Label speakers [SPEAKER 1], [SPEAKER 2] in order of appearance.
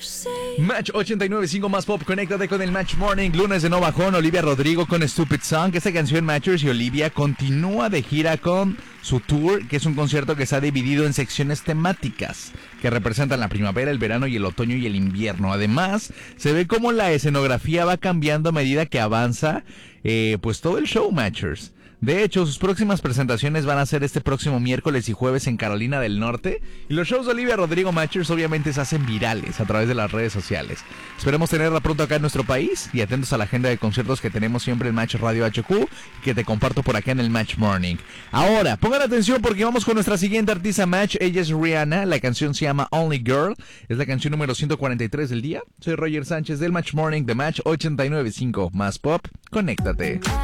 [SPEAKER 1] Match 89.5 más pop, conéctate con el Match Morning, lunes de no bajón, Olivia Rodrigo con Stupid Song. Esta canción Matchers y Olivia continúa de gira con su tour, que es un concierto que está dividido en secciones temáticas que representan la primavera, el verano y el otoño y el invierno. Además, se ve cómo la escenografía va cambiando a medida que avanza pues todo el show Matchers. De hecho, sus próximas presentaciones van a ser este próximo miércoles y jueves en Carolina del Norte. Y los shows de Olivia Rodrigo Matchers obviamente se hacen virales a través de las redes sociales. Esperemos tenerla pronto acá en nuestro país y atentos a la agenda de conciertos que tenemos siempre en Match Radio HQ y que te comparto por acá en el Match Morning. Ahora, pongan atención porque vamos con nuestra siguiente artista Match. Ella es Rihanna, la canción se llama Only Girl. Es la canción número 143 del día. Soy Roger Sánchez del Match Morning de Match 89.5 más pop. Conéctate.